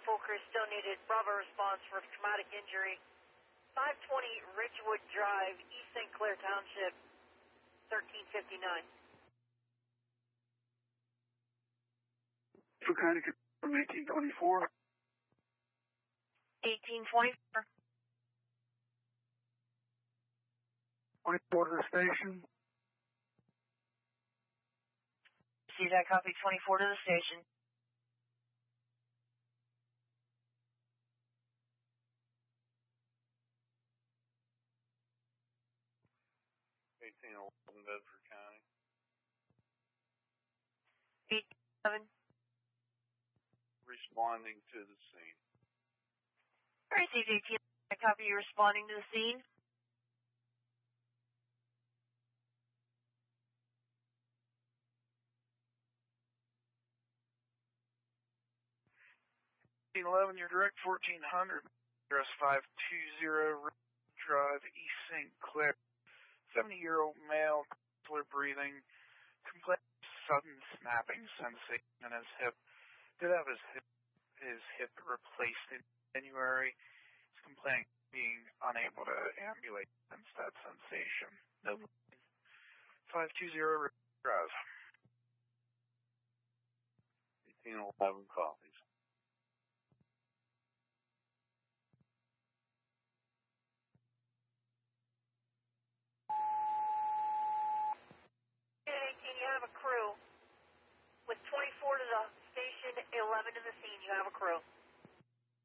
full crew still needed. Bravo response for traumatic injury. 520 Ridgewood Drive, East St. Clair Township, 1359. For kind of from 1824. 1824. 24 to the station. See that, copy 24 to the station. Bedford County. 87. Responding to the scene. Alright, CJ18, I copy you responding to the scene. You're direct 1400, address 520 Drive, East St. Clair. 70-year-old male, slow breathing, complained of sudden snapping sensation in his hip. Did have his hip replaced in January. He's complaining of being unable to ambulate since that sensation. No. 520 Drive. 1811 copies. You have a crew. With 24 to the station, 11 to the scene, you have a crew.